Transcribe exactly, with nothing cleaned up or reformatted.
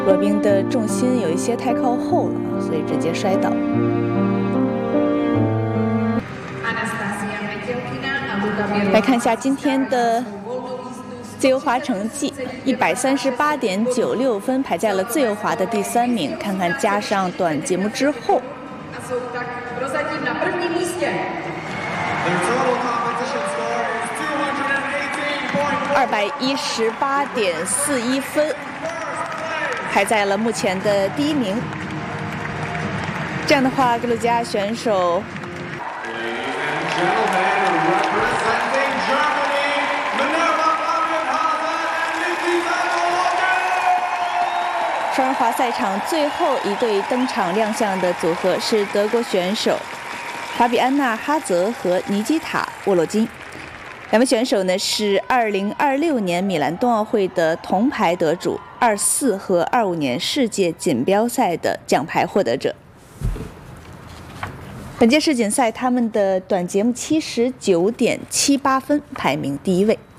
罗宾的重心有一些太靠后了，所以直接摔倒。来看一下今天的自由滑成绩，一百三十八点九六分排在了自由滑的第三名。看看加上短节目之后，二百一十八点四一分，排在了目前的第一名。这样的话，格鲁吉亚选手。双人滑赛场最后一对登场亮相的组合是德国选手法比安娜·哈泽和尼基塔·沃洛金。两位选手呢是二零二六年米兰冬奥会的铜牌得主，二四和二五年世界锦标赛的奖牌获得者。本届世锦赛他们的短节目七十九点七八分排名第一位。